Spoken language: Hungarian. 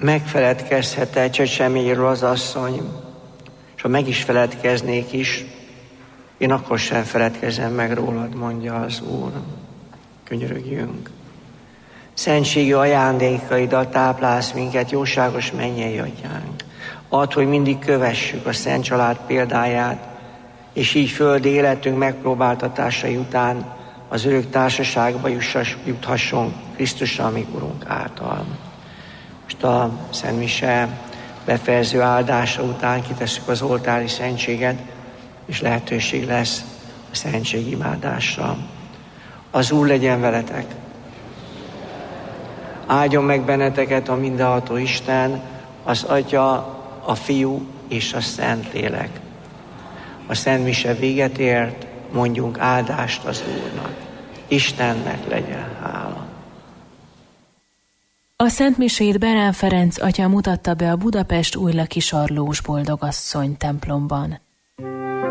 megfeledkezhet-e Csecseméről az asszony, és ha meg is feledkeznék is, én akkor sem feledkezem meg rólad, mondja az Úr. Könyörögjünk. Szentségi ajándékaiddal táplálsz minket, jóságos mennyei Atyánk. Add, hogy mindig kövessük a Szent Család példáját, és így földi életünk megpróbáltatásai után az örök társaságba juthasson Krisztussal, mi Urunk által. Most a Szent Mise befejező áldása után kitesszük az oltári szentséget, és lehetőség lesz a szentségimádásra. Az Úr legyen veletek! Áldjon meg benneteket a mindenható Isten, az Atya, a Fiú és a Szentlélek. A Szent Mise véget ért, mondjunk áldást az Úrnak. Istennek legyen hála. A Szent Misét Berán Ferenc atya mutatta be a Budapest Újlaki Sarlós Boldogasszony templomban.